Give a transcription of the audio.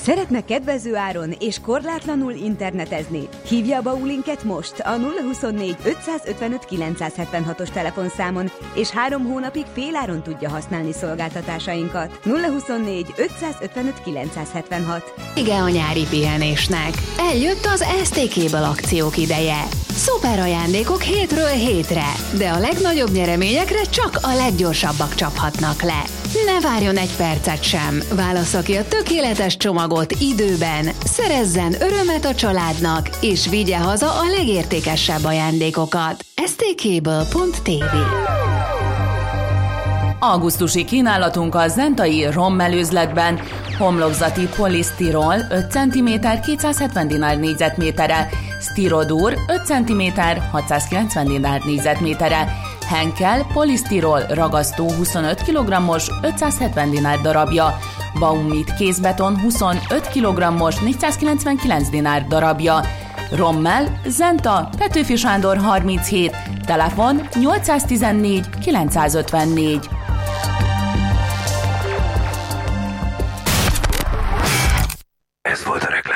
Szeretne kedvező áron és korlátlanul internetezni? Hívja a Baulinket most a 024 555 976-os telefonszámon, és 3 hónapig féláron tudja használni szolgáltatásainkat. 024 555 976. Vége a nyári pihenésnek. Eljött az ST Cable akciók ideje. Szuper ajándékok hétről hétre, de a legnagyobb nyereményekre csak a leggyorsabbak csaphatnak le. Ne várjon egy percet sem, válassza ki a tökéletes csomagot időben, szerezzen örömet a családnak, és vigye haza a legértékesebb ajándékokat. stcable.tv. Augusztusi kínálatunk a zentai rommelőzletben. Homlokzati polisztirol 5 cm 270 dinár négyzetméterre, sztirodur 5 cm 690 dinár négyzetméterre, Henkel polisztirol ragasztó 25 kg-os 570 dinár darabja, Baumit kézbeton 25 kg-os 499 dinár darabja, Rommel, Zenta, Petőfi Sándor 37, telefon 814 954.